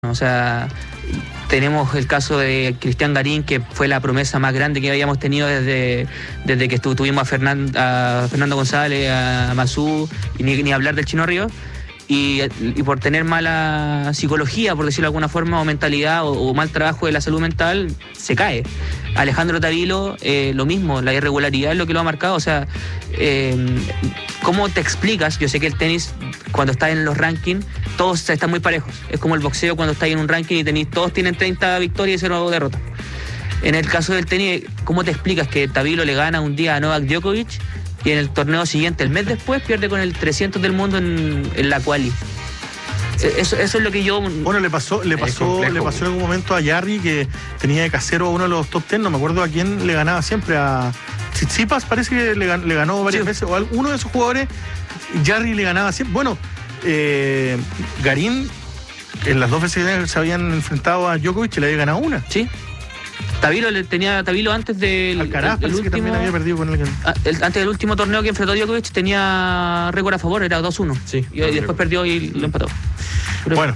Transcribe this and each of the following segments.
O sea, tenemos el caso de Cristian Garín, que fue la promesa más grande que habíamos tenido desde que tuvimos a Fernando González, a Masú, y ni hablar del Chino Ríos. Y por tener mala psicología, por decirlo de alguna forma, o mentalidad, o mal trabajo de la salud mental, se cae. Alejandro Tavilo, lo mismo, la irregularidad es lo que lo ha marcado. O sea, ¿cómo te explicas? Yo sé que el tenis, cuando está en los rankings, todos están muy parejos. Es como el boxeo cuando está en un ranking y todos tienen 30 victorias y 0 derrotas. En el caso del tenis, ¿cómo te explicas que Tavilo le gana un día a Novak Djokovic y en el torneo siguiente, el mes después, pierde con el 300 del mundo en la quali? Eso es lo que yo... Bueno, le pasó en algún momento a Jarry, que tenía de casero a uno de los top 10, no me acuerdo a quién le ganaba siempre, a Tsitsipas parece que le ganó varias veces, o a uno de esos jugadores, Jarry le ganaba siempre. Bueno, Garín, en las dos veces que se habían enfrentado a Djokovic, le había ganado una. Sí. Tavilo tenía antes del... Alcaraz parece último, que también había perdido con él. Antes del último torneo que enfrentó a Djokovic tenía récord a favor, era 2-1. Sí. Y después perdió y lo empató. Pero, bueno,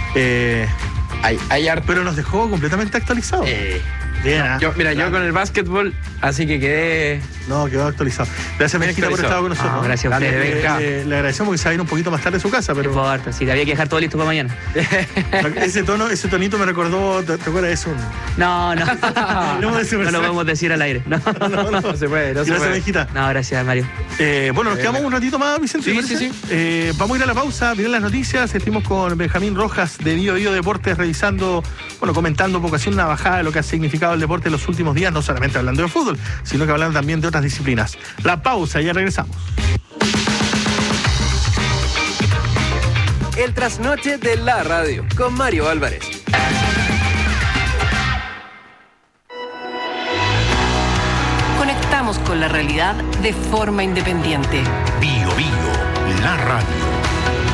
pero nos dejó completamente actualizados. Bien, yo con el básquetbol, así que quedé... No, quedó actualizado. Gracias, Benjita, por estar con nosotros. Gracias a ustedes. Le agradecemos que se va a ir un poquito más tarde de su casa, pero... Por favor, sí, había que dejar todo listo para mañana. Ese tonito me recordó... ¿Te acuerdas de eso? No lo podemos decir al aire. No se puede. Gracias, Benjita. No, gracias, Mario. Bueno, nos quedamos un ratito más, Vicente. Sí. Vamos a ir a la pausa, miren las noticias. Estuvimos con Benjamín Rojas de Bio Deportes revisando, comentando por ocasión una bajada de lo que ha significado el deporte en los últimos días, no solamente hablando de fútbol, sino que hablando también de otras disciplinas. La pausa, ya regresamos. El trasnoche de la radio con Mario Álvarez. Conectamos con la realidad de forma independiente. Bio, la radio.